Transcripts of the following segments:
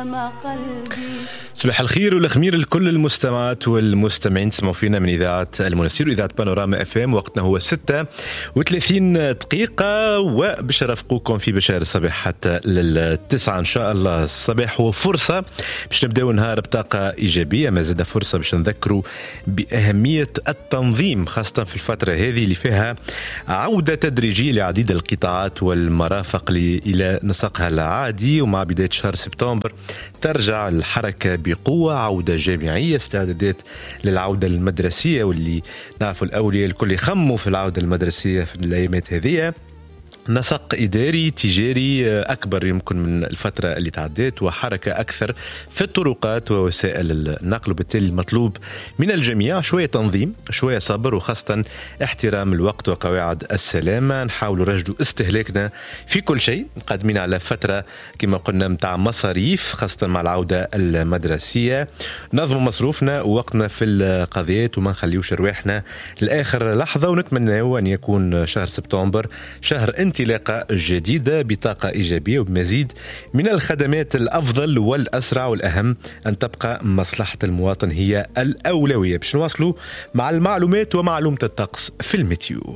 أوهام قلبي. صباح الخير والخمير لكل المستمعات والمستمعين. تسمعوا فينا من إذاعة المنستير وإذاعة بانوراما FM. وقتنا هو 36 دقيقة، وباش نرافقوكم في بشار الصباح حتى لل9 إن شاء الله. الصباح هو فرصة باش نبداو نهار بطاقة إيجابية، ما زاد فرصة باش نذكروا بأهمية التنظيم خاصة في الفترة هذه اللي فيها عودة تدريجية لعديد القطاعات والمرافق إلى نسقها العادي. ومع بداية شهر سبتمبر ترجع الحركة بقوة، عودة جامعية، استعدادات للعودة المدرسية، واللي نعرفوا الأولياء الكل يخموا في العودة المدرسية في الأيامات هذه. نسق إداري تجاري أكبر يمكن من الفترة اللي تعدت، وحركة أكثر في الطرقات ووسائل النقل، وبالتالي المطلوب من الجميع شوية تنظيم، شوية صبر، وخاصة احترام الوقت وقواعد السلامة. نحاول نرجدوا استهلاكنا في كل شيء، قادمين على فترة كما قلنا متاع مصاريف خاصة مع العودة المدرسية. نظموا مصروفنا ووقتنا في القضيات وما نخليوش رواحنا لآخر لحظة، ونتمنى أن يكون شهر سبتمبر شهر انطلاقة جديدة بطاقة إيجابية وبمزيد من الخدمات الأفضل والأسرع، والأهم أن تبقى مصلحة المواطن هي الأولوية. باش نواصلوا مع المعلومات ومعلومة الطقس في الميتيو.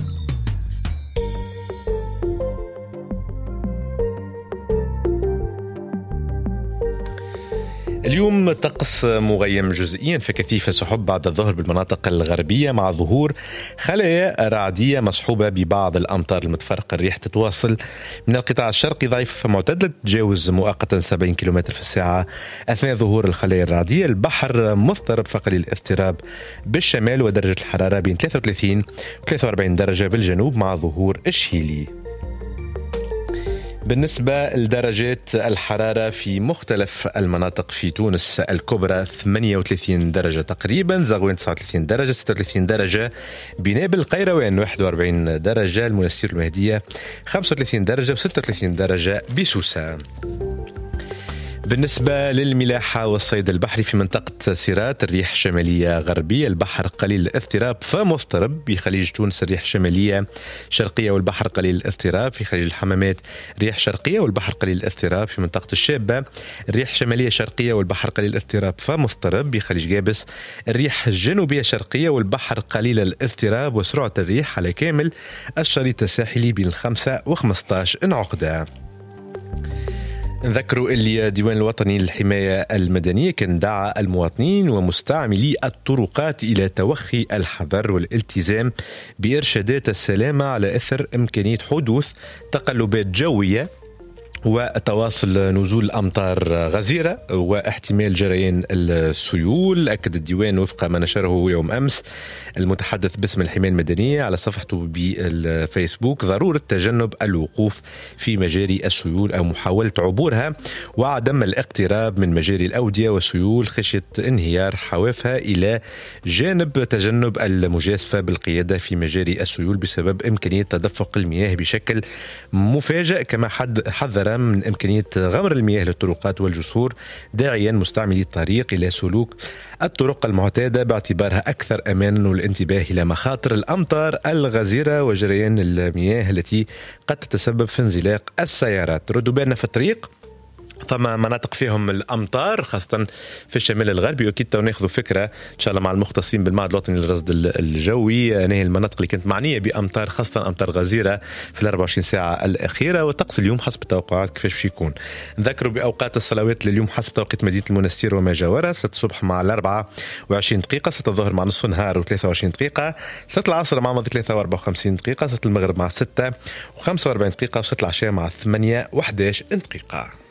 اليوم طقس مغيم جزئيا في كثيف سحب بعد الظهر بالمناطق الغربية، مع ظهور خلايا رعدية مصحوبة ببعض الأمطار المتفرقة. الريح تتواصل من القطاع الشرقي ضعيفة معتدلة، تتجاوز مؤقتا 70 كم في الساعة أثناء ظهور الخلايا الرعدية. البحر مضطرب فقليل الاضطراب بالشمال، ودرجة الحرارة بين 33 و 43 درجة بالجنوب مع ظهور الشيلي. بالنسبة لدرجات الحرارة في مختلف المناطق في تونس الكبرى 38 درجة تقريبا، زغوين 39 درجة، 36 درجة بنابل، قيروان 41 درجة، المنستير المهدية 35 درجة، و36 درجة بسوسة. بالنسبة للملاحة والصيد البحري في منطقة سيرات الريح شمالية غربية، البحر قليل الاضطراب فمضطرب بخليج تونس، الريح شمالية شرقية والبحر قليل الاضطراب. في خليج الحمامات ريح شرقية والبحر قليل الاضطراب. في منطقة الشابة الريح شمالية شرقية والبحر قليل الاضطراب فمضطرب. بخليج جابس الريح جنوبية شرقية والبحر قليل الاضطراب، وسرعة الريح على كامل الشريط الساحلي بين 5 و 15 عقدة. نذكروا اللي الديوان الوطني للحماية المدنية كان دعا المواطنين ومستعملي الطرقات إلى توخي الحذر والالتزام بإرشادات السلامة على أثر إمكانية حدوث تقلبات جوية وتواصل نزول أمطار غزيرة واحتمال جريان السيول. أكد الديوان وفق ما نشره يوم أمس المتحدث باسم الحماية المدنية على صفحته بالفيسبوك ضرورة تجنب الوقوف في مجاري السيول أو محاولة عبورها، وعدم الاقتراب من مجاري الأودية والسيول خشية انهيار حوافها، إلى جانب تجنب المجازفة بالقيادة في مجاري السيول بسبب إمكانية تدفق المياه بشكل مفاجئ. كما حذر من إمكانية غمر المياه للطرقات والجسور، داعيا مستعملي الطريق إلى سلوك الطرق المعتادة باعتبارها أكثر أمانا، والانتباه إلى مخاطر الأمطار الغزيرة وجريان المياه التي قد تتسبب في انزلاق السيارات. ردوا بالنا في الطريق، ثم مناطق فيهم الأمطار خاصة في الشمال الغربي، وأكيد ناخذوا فكرة إن شاء الله مع المختصين بالمعهد الوطني للرصد الجوي. هذه المناطق اللي كانت معنية بأمطار خاصة أمطار غزيرة في 24 ساعة الأخيرة. وطقس اليوم حسب التوقعات كيفاش باش يكون. نذكروا بأوقات الصلوات لليوم حسب توقيت مدينة المنستير وما جاورها: 6 الصبح مع 24 دقيقة، 6 الظهر مع نصف النهار و23 دقيقة، 6 العصر مع 3 و54 دقيقة، 6 المغرب مع 6 و45 دقيقة، و6 العشاء مع 8 و11 دقيقة.